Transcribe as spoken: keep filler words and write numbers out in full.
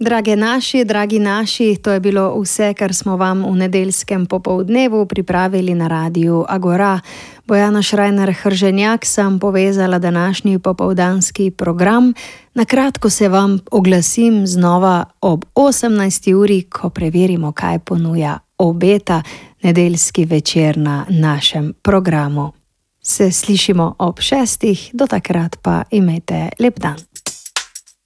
Drage naši, dragi naši, to je bilo vse, kar smo vam v nedeljskem popoldnevu pripravili na Radiu Agora. Bojana Šrajner-Hrženjak sem povezala današnji popoldanski program. Na kratko se vam oglasim znova ob osemnajsti uri, ko preverimo, kaj ponuja obeta nedeljski večer na našem programu. Se slišimo ob šestih, do takrat pa imejte lep dan.